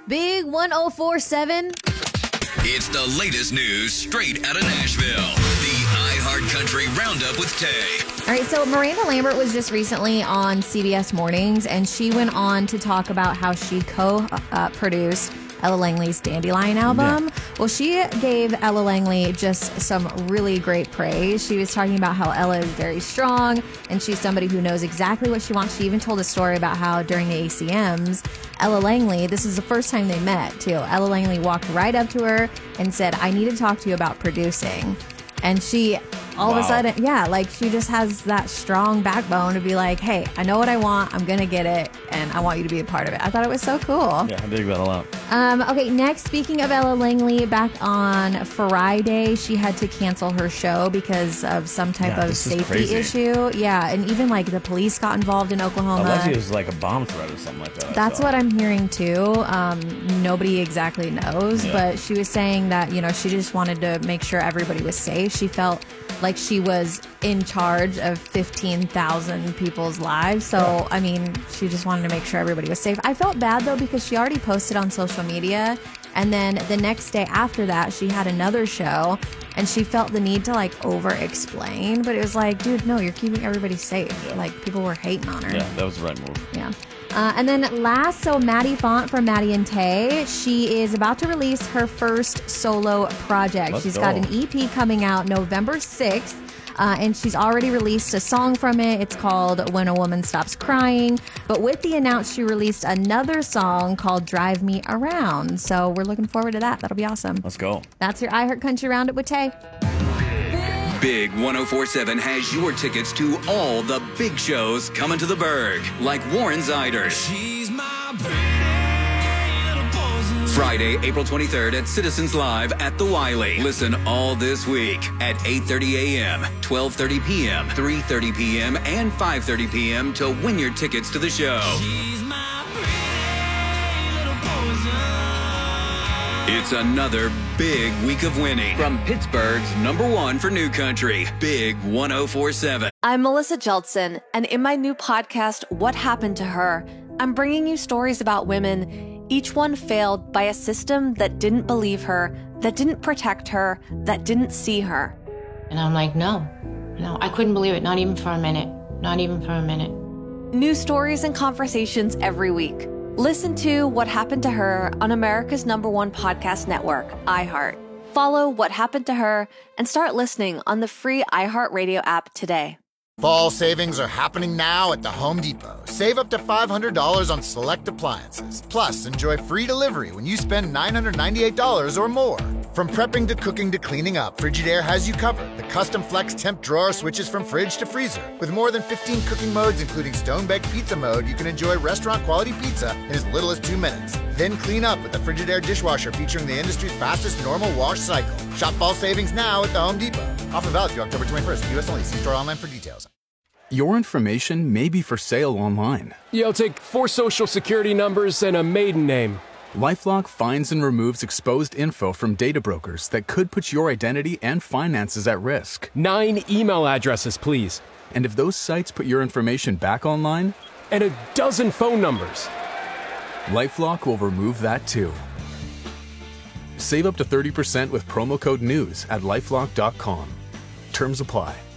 Big 1047. It's the latest news straight out of Nashville. The iHeart Country Roundup with Tay. All right, so Miranda Lambert was just recently on CBS Mornings, and she went on to talk about how she co-produced Ella Langley's Dandelion album. Yeah. Well, she gave Ella Langley just some really great praise. She was talking about how Ella is very strong, and she's somebody who knows exactly what she wants. She even told a story about how during the ACMs, Ella Langley, this is the first time they met, too. Ella Langley walked right up to her and said, "I need to talk to you about producing." And she, all of a sudden, she just has that strong backbone to be like, hey, I know what I want. I'm going to get it. And I want you to be a part of it. I thought it was so cool. Yeah, I dig that a lot. Okay, next, speaking of Ella Langley, back on Friday, she had to cancel her show because of some type of safety issue. Yeah, and even like the police got involved in Oklahoma. Allegedly, it was like a bomb threat or something like that. That's what I'm hearing too. Nobody exactly knows, but she was saying that, she just wanted to make sure everybody was safe. She felt like she was in charge of 15,000 people's lives. So, I mean, she just wanted to make sure everybody was safe. I felt bad, though, because she already posted on social media. And then the next day after that, she had another show. And she felt the need to, over-explain. But it was like, dude, no, you're keeping everybody safe. Yeah. Like, people were hating on her. Yeah, that was the right move. Yeah. And then last, so Maddie Font from Maddie and Tay, she is about to release her first solo project. She's got an EP coming out November 6th. And she's already released a song from it. It's called When a Woman Stops Crying. But with the announce, she released another song called Drive Me Around. So we're looking forward to that. That'll be awesome. Let's go. That's your iHeart Country Roundup with Tay. Big 1047 has your tickets to all the big shows coming to the Berg, like Warren Ziders. She's my Friday, April 23rd at Citizens Live at the Wiley. Listen all this week at 8:30 a.m., 12:30 p.m., 3:30 p.m., and 5:30 p.m. to win your tickets to the show. It's another big week of winning from Pittsburgh's #1 for New Country, Big 1047. I'm Melissa Jeltsin, and in my new podcast, What Happened to Her, I'm bringing you stories about women, each one failed by a system that didn't believe her, that didn't protect her, that didn't see her. And I'm like, no, I couldn't believe it, not even for a minute, not even for a minute. New stories and conversations every week. Listen to What Happened to Her on America's #1 podcast network, iHeart. Follow What Happened to Her and start listening on the free iHeartRadio app today. Fall savings are happening now at the Home Depot. Save up to $500 on select appliances. Plus, enjoy free delivery when you spend $998 or more. From prepping to cooking to cleaning up, Frigidaire has you covered. The custom flex temp drawer switches from fridge to freezer. With more than 15 cooking modes, including stone-baked pizza mode, you can enjoy restaurant-quality pizza in as little as 2 minutes. Then clean up with the Frigidaire dishwasher featuring the industry's fastest normal wash cycle. Shop fall savings now at the Home Depot. Offer valid through October 21st. U.S. only. See store online for details. Your information may be for sale online. Yeah, I'll take 4 social security numbers and a maiden name. LifeLock finds and removes exposed info from data brokers that could put your identity and finances at risk. 9 email addresses, please. And if those sites put your information back online? And a dozen phone numbers. LifeLock will remove that too. Save up to 30% with promo code NEWS at LifeLock.com. Terms apply.